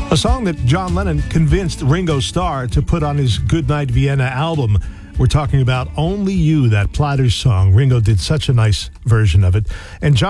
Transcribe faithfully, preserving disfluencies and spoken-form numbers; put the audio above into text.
A song that John Lennon convinced Ringo Starr to put on his Goodnight Vienna album. We're talking about Only You, that Platters song. Ringo did such a nice version of it. And John